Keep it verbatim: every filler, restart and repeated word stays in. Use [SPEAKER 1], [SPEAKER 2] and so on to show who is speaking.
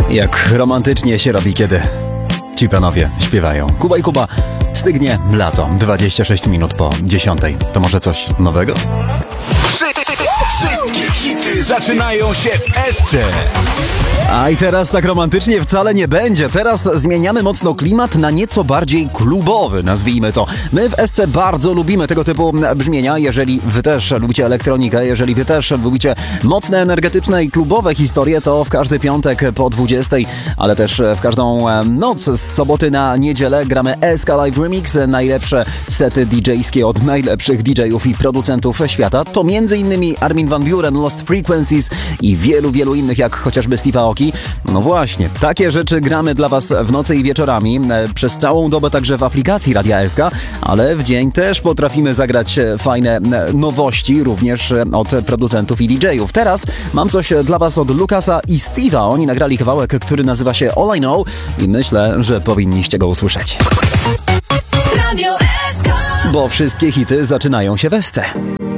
[SPEAKER 1] Jak romantycznie się robi, kiedy ci panowie śpiewają. Kuba i Kuba, stygnie lato, dwadzieścia sześć minut po dziesiątej. To może coś nowego?
[SPEAKER 2] Wszystkie hity zaczynają się w Esce.
[SPEAKER 1] A i teraz tak romantycznie wcale nie będzie. Teraz zmieniamy mocno klimat na nieco bardziej klubowy, nazwijmy to. My w Esce bardzo lubimy tego typu brzmienia. Jeżeli wy też lubicie elektronikę, jeżeli wy też lubicie mocne, energetyczne i klubowe historie, to w każdy piątek po dwudziestej, ale też w każdą noc z soboty na niedzielę gramy Eska Live Remix. Najlepsze sety didżejskie od najlepszych didżejów i producentów świata. To między innymi Armin van Buuren, Lost Frequencies i wielu, wielu innych, jak chociażby Steve Aoki. No właśnie, takie rzeczy gramy dla was w nocy i wieczorami, przez całą dobę także w aplikacji Radia S K, ale w dzień też potrafimy zagrać fajne nowości, również od producentów i didżejów. Teraz mam coś dla was od Lukasa i Steve'a. Oni nagrali kawałek, który nazywa się All I Know i myślę, że powinniście go usłyszeć.
[SPEAKER 3] Radio S K.
[SPEAKER 1] Bo wszystkie hity zaczynają się w Esce.